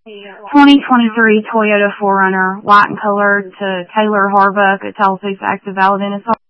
2023 Toyota 4Runner, white and colored, to Taylor Harbuck at Tallapoosa Active Alabama.